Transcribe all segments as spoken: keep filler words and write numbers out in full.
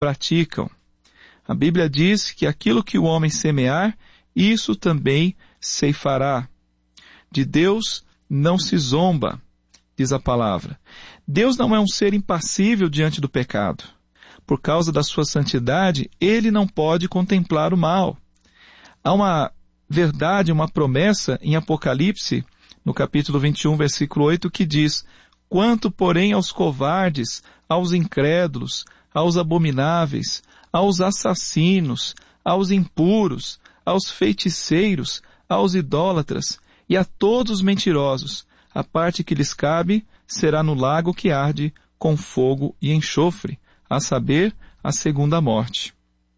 praticam. A Bíblia diz que aquilo que o homem semear, isso também ceifará. De Deus não se zomba, diz a palavra. Deus não é um ser impassível diante do pecado. Por causa da sua santidade, ele não pode contemplar o mal. Há uma verdade, uma promessa em Apocalipse, no capítulo vinte e um, versículo oito, que diz: quanto, porém, aos covardes, aos incrédulos, aos abomináveis, aos assassinos, aos impuros, aos feiticeiros, aos idólatras e a todos os mentirosos, a parte que lhes cabe será no lago que arde com fogo e enxofre, a saber, a segunda morte.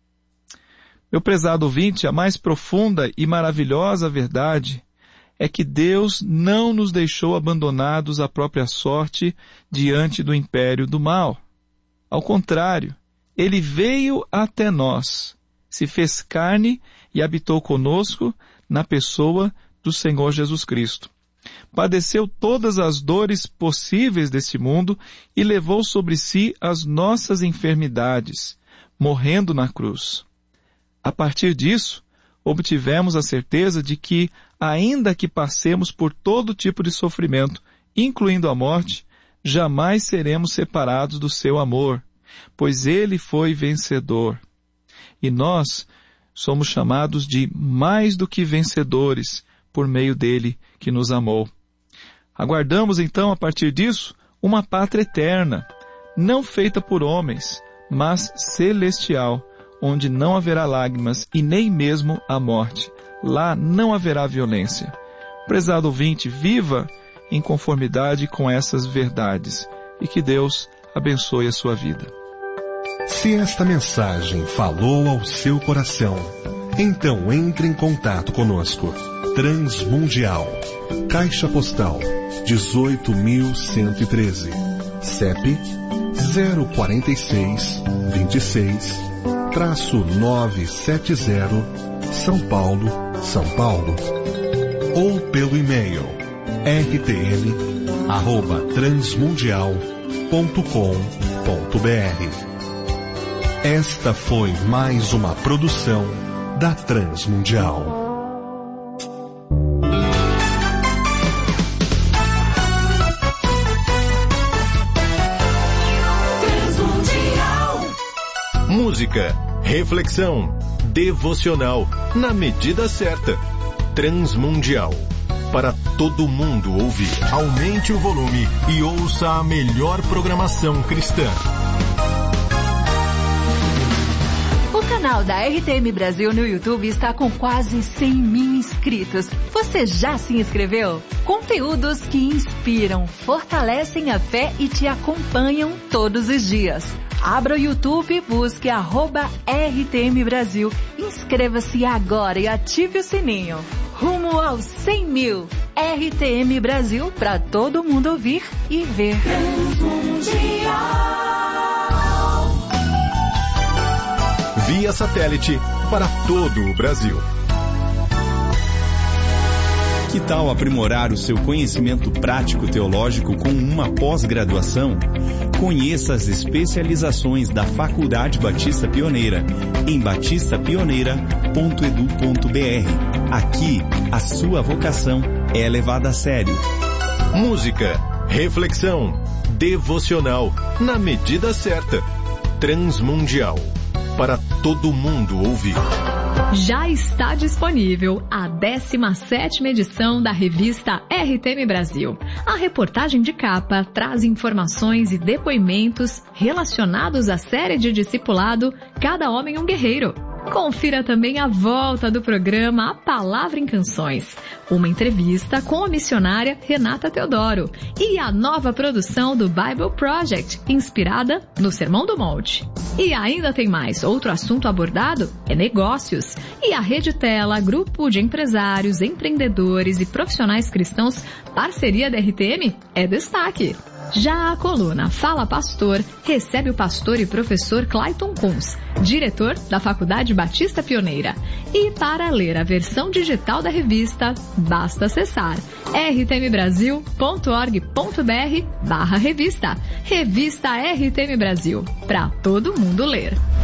Meu prezado ouvinte, a mais profunda e maravilhosa verdade é que Deus não nos deixou abandonados à própria sorte diante do império do mal. Ao contrário, Ele veio até nós, se fez carne e habitou conosco na pessoa do Senhor Jesus Cristo. Padeceu todas as dores possíveis deste mundo e levou sobre si as nossas enfermidades, morrendo na cruz. A partir disso, obtivemos a certeza de que, ainda que passemos por todo tipo de sofrimento, incluindo a morte, jamais seremos separados do seu amor, pois Ele foi vencedor. E nós somos chamados de mais do que vencedores por meio dele que nos amou. Aguardamos então, a partir disso, uma pátria eterna, não feita por homens, mas celestial, onde não haverá lágrimas e nem mesmo a morte. Lá não haverá violência. Prezado ouvinte, viva em conformidade com essas verdades e que Deus abençoe a sua vida. Se esta mensagem falou ao seu coração, então entre em contato conosco. Transmundial, Caixa Postal dezoito mil cento e treze, C E P zero quarenta e seis, vinte e seis, nove sete zero, São Paulo, São Paulo. Ou pelo e-mail r t m arroba transmundial ponto com ponto b r. Esta foi mais uma produção da Transmundial. Música, reflexão, devocional, na medida certa. Transmundial, para todo mundo ouvir. Aumente o volume e ouça a melhor programação cristã. O canal da R T M Brasil no YouTube está com quase cem mil inscritos. Você já se inscreveu? Conteúdos que inspiram, fortalecem a fé e te acompanham todos os dias. Abra o YouTube e busque arroba R T M Brasil. Inscreva-se agora e ative o sininho. Rumo aos cem mil. R T M Brasil para todo mundo ouvir e ver. Via satélite para todo o Brasil. Que tal aprimorar o seu conhecimento prático teológico com uma pós-graduação? Conheça as especializações da Faculdade Batista Pioneira em batista pioneira ponto edu ponto b r. Aqui, a sua vocação é levada a sério. Música, reflexão, devocional, na medida certa. Transmundial, para todo mundo ouvir. Já está disponível a décima sétima edição da revista R T M Brasil. A reportagem de capa traz informações e depoimentos relacionados à série de discipulado Cada Homem um Guerreiro. Confira também a volta do programa A Palavra em Canções, uma entrevista com a missionária Renata Teodoro e a nova produção do Bible Project, inspirada no Sermão do Monte. E ainda tem mais. Outro assunto abordado é negócios. E a Rede Tela, grupo de empresários, empreendedores e profissionais cristãos, parceria da R T M, é destaque. Já a coluna Fala Pastor recebe o pastor e professor Clayton Kunz, diretor da Faculdade Batista Pioneira. E para ler a versão digital da revista, basta acessar r t m brasil ponto org ponto b r barra revista. Revista R T M Brasil, para todo mundo ler.